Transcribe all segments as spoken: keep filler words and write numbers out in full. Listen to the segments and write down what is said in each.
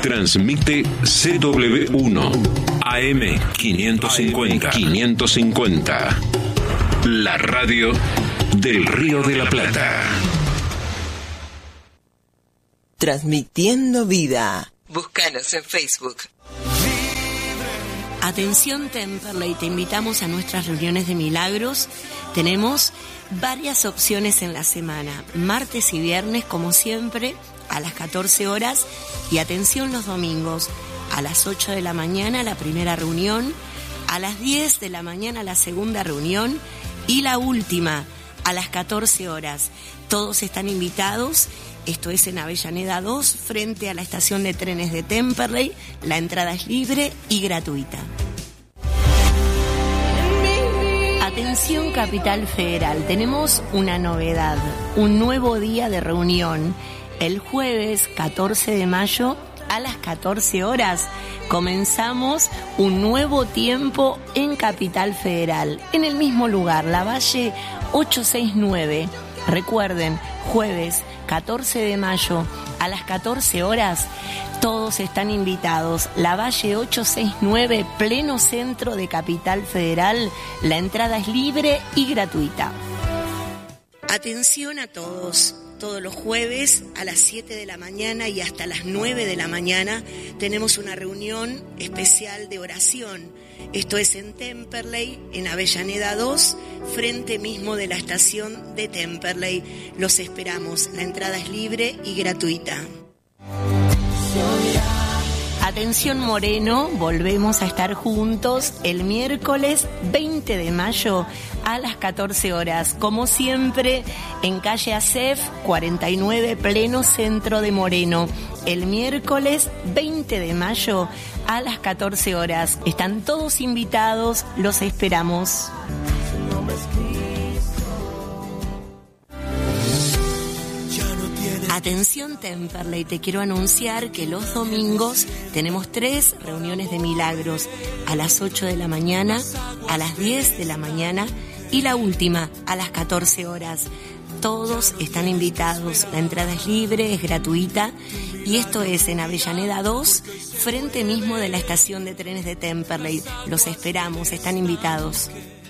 Transmite C W uno A M quinientos cincuenta. quinientos cincuenta. La radio del Río de la Plata. Transmitiendo vida. Búscanos en Facebook. Atención Temperley, te invitamos a nuestras reuniones de milagros. Tenemos varias opciones en la semana, martes y viernes como siempre a las catorce horas, y atención los domingos a las ocho de la mañana la primera reunión, a las diez de la mañana la segunda reunión y la última a las catorce horas. Todos están invitados. Esto es en Avellaneda dos, frente a la estación de trenes de Temperley. La entrada es libre y gratuita. Atención Capital Federal, tenemos una novedad, un nuevo día de reunión. El jueves catorce de mayo a las catorce horas comenzamos un nuevo tiempo en Capital Federal, en el mismo lugar, Lavalle ochocientos sesenta y nueve. Recuerden, jueves catorce de mayo a las catorce horas, todos están invitados. Lavalle ochocientos sesenta y nueve, pleno centro de Capital Federal. La entrada es libre y gratuita. Atención a todos. Todos los jueves a las siete de la mañana y hasta las nueve de la mañana tenemos una reunión especial de oración. Esto es en Temperley, en Avellaneda dos, frente mismo de la estación de Temperley. Los esperamos. La entrada es libre y gratuita. Atención Moreno, volvemos a estar juntos el miércoles veinte de mayo a las catorce horas, como siempre en calle Acef cuarenta y nueve, pleno centro de Moreno. El miércoles veinte de mayo a las catorce horas. Están todos invitados, los esperamos. Atención Temperley, te quiero anunciar que los domingos tenemos tres reuniones de milagros, a las ocho de la mañana, a las diez de la mañana y la última a las catorce horas. Todos están invitados, la entrada es libre, es gratuita, y esto es en Avellaneda dos, frente mismo de la estación de trenes de Temperley. Los esperamos, están invitados.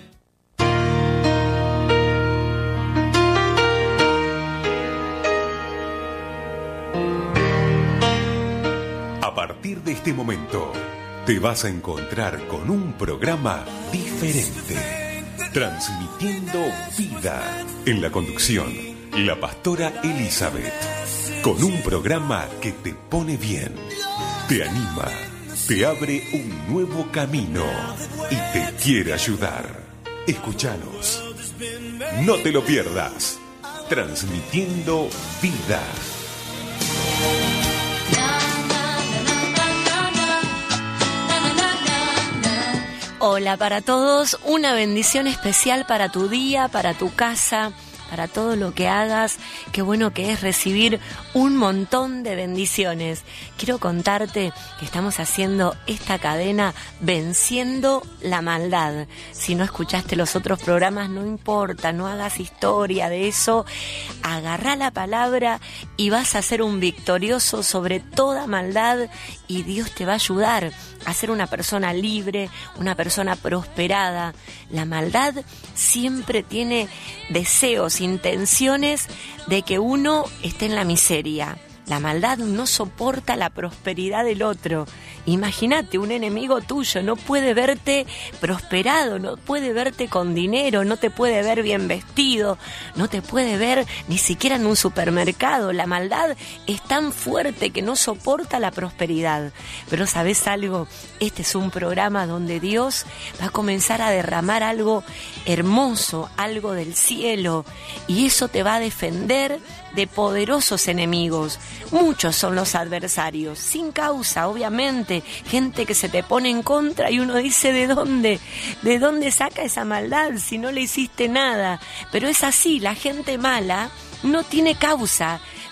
A partir de este momento, te vas a encontrar con un programa diferente, transmitiendo vida. En la conducción, la pastora Elizabeth, con un programa que te pone bien, te anima, te abre un nuevo camino y te quiere ayudar. Escúchanos, no te lo pierdas, transmitiendo vida. Hola para todos, una bendición especial para tu día, para tu casa, para todo lo que hagas. Qué bueno que es recibir un montón de bendiciones. Quiero contarte que estamos haciendo esta cadena Venciendo la Maldad. Si no escuchaste los otros programas, no importa, no hagas historia de eso. Agarrá la palabra y vas a ser un victorioso sobre toda maldad, y Dios te va a ayudar a ser una persona libre, una persona prosperada. La maldad siempre tiene deseos, intenciones de que uno esté en la miseria. La maldad no soporta la prosperidad del otro. Imagínate, un enemigo tuyo no puede verte prosperado, no puede verte con dinero, no te puede ver bien vestido, no te puede ver ni siquiera en un supermercado. La maldad es tan fuerte que no soporta la prosperidad. Pero ¿sabes algo? Este es un programa donde Dios va a comenzar a derramar algo hermoso, algo del cielo, y eso te va a defender de poderosos enemigos. Muchos son los adversarios, sin causa, obviamente, gente que se te pone en contra y uno dice, ¿de dónde? ¿De dónde saca esa maldad si no le hiciste nada? Pero es así, la gente mala no tiene causa,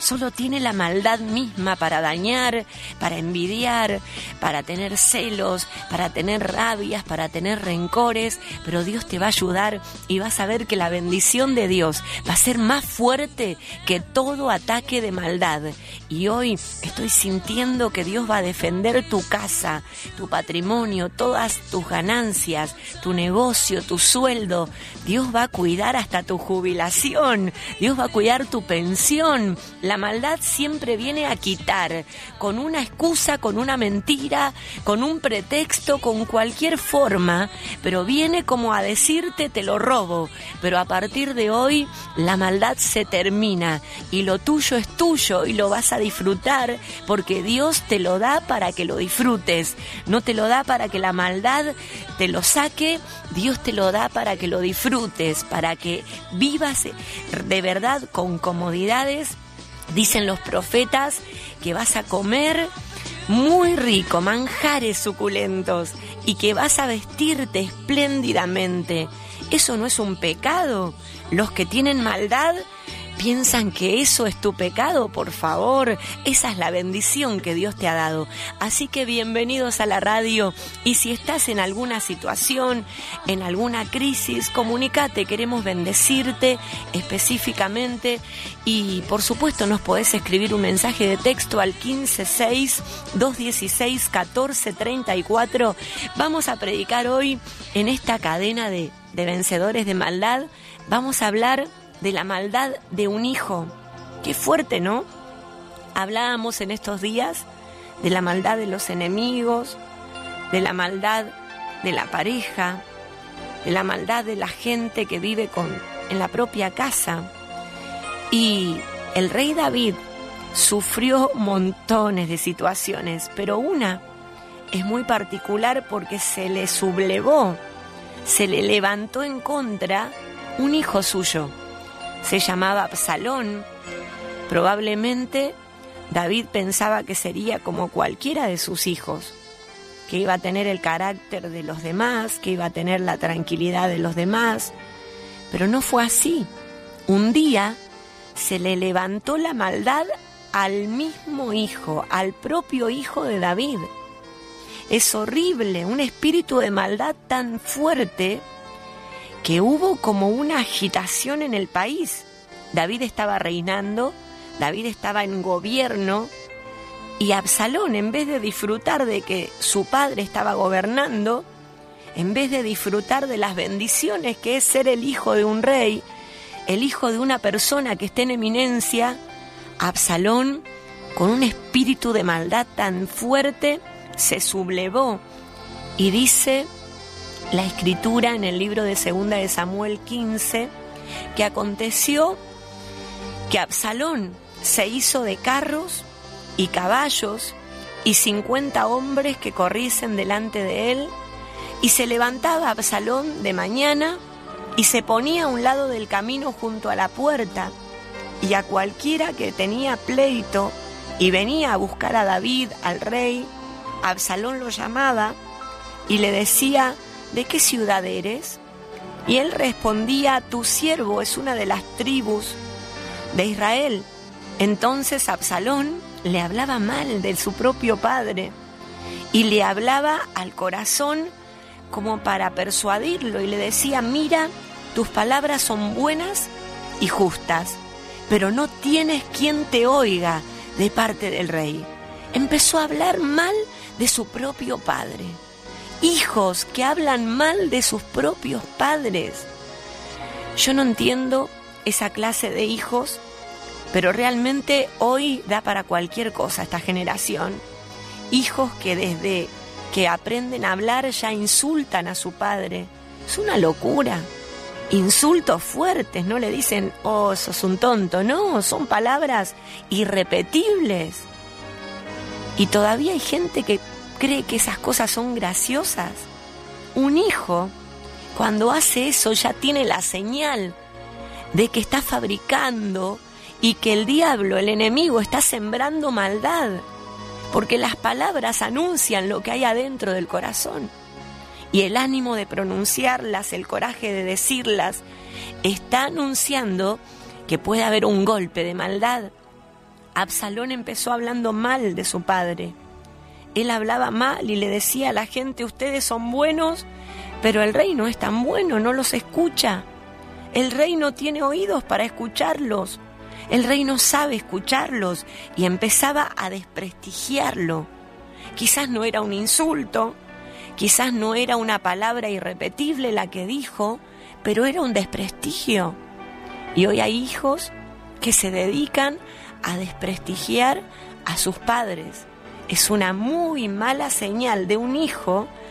solo tiene la maldad misma para dañar, para envidiar, para tener celos, para tener rabias, para tener rencores, pero Dios te va a ayudar y vas a ver que la bendición de Dios va a ser más fuerte que todo ataque de maldad. Y hoy estoy sintiendo que Dios va a defender tu casa, tu patrimonio, todas tus ganancias, tu negocio, tu sueldo. Dios va a cuidar hasta tu jubilación, Dios va a cuidar tu pensión. La maldad siempre viene a quitar, con una excusa, con una mentira, con un pretexto, con cualquier forma, pero viene como a decirte te lo robo, pero a partir de hoy la maldad se termina y lo tuyo es tuyo y lo vas a disfrutar porque Dios te lo da para que lo disfrutes, no te lo da para que la maldad te lo saque, Dios te lo da para que lo disfrutes, para que vivas de verdad con comodidades. Dicen los profetas que vas a comer muy rico, manjares suculentos, y que vas a vestirte espléndidamente. ¿Eso no es un pecado? Los que tienen maldad piensan que eso es tu pecado. Por favor, esa es la bendición que Dios te ha dado. Así que bienvenidos a la radio, y si estás en alguna situación, en alguna crisis, comunícate, queremos bendecirte específicamente, y por supuesto nos podés escribir un mensaje de texto al quince seis, dos dieciséis, catorce treinta y cuatro. Vamos a predicar hoy en esta cadena de, de vencedores de maldad. Vamos a hablar de la maldad de un hijo. Qué fuerte, ¿no? Hablábamos en estos días de la maldad de los enemigos, de la maldad de la pareja, de la maldad de la gente que vive con, en la propia casa. Y el rey David sufrió montones de situaciones, pero una es muy particular porque se le sublevó, se le levantó en contra un hijo suyo. Se llamaba Absalón. Probablemente David pensaba que sería como cualquiera de sus hijos, que iba a tener el carácter de los demás, que iba a tener la tranquilidad de los demás, pero no fue así. Un día se le levantó la maldad al mismo hijo, al propio hijo de David. Es horrible, un espíritu de maldad tan fuerte que hubo como una agitación en el país. David estaba reinando, David estaba en gobierno, y Absalón, en vez de disfrutar de que su padre estaba gobernando, en vez de disfrutar de las bendiciones que es ser el hijo de un rey, el hijo de una persona que esté en eminencia, Absalón, con un espíritu de maldad tan fuerte, se sublevó. Y dice la escritura en el libro de Segunda de Samuel quince, que aconteció que Absalón se hizo de carros y caballos y cincuenta hombres que corriesen delante de él, y se levantaba Absalón de mañana y se ponía a un lado del camino junto a la puerta, y a cualquiera que tenía pleito y venía a buscar a David, al rey, Absalón lo llamaba y le decía: ¿de qué ciudad eres? Y él respondía: tu siervo es una de las tribus de Israel. Entonces Absalón le hablaba mal de su propio padre y le hablaba al corazón como para persuadirlo, y le decía: mira, tus palabras son buenas y justas, pero no tienes quien te oiga de parte del rey. Empezó a hablar mal de su propio padre. Hijos que hablan mal de sus propios padres. Yo no entiendo esa clase de hijos, pero realmente hoy da para cualquier cosa esta generación. Hijos que desde que aprenden a hablar ya insultan a su padre. Es una locura. Insultos fuertes, no le dicen: oh, sos un tonto. No, son palabras irrepetibles. Y todavía hay gente que cree que esas cosas son graciosas. Un hijo, cuando hace eso, ya tiene la señal de que está fabricando y que el diablo, el enemigo, está sembrando maldad, porque las palabras anuncian lo que hay adentro del corazón, y el ánimo de pronunciarlas, el coraje de decirlas, está anunciando que puede haber un golpe de maldad. Absalón empezó hablando mal de su padre. Él hablaba mal y le decía a la gente, ustedes son buenos, pero el rey no es tan bueno, no los escucha. El rey no tiene oídos para escucharlos. El rey no sabe escucharlos. Y empezaba a desprestigiarlo. Quizás no era un insulto, quizás no era una palabra irrepetible la que dijo, pero era un desprestigio. Y hoy hay hijos que se dedican a desprestigiar a sus padres. Es una muy mala señal de un hijo